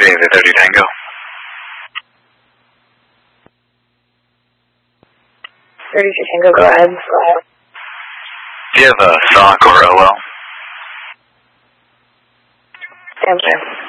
the 30 Tango. 32 Tango, go ahead. Do you have a SOC or OL? Answer.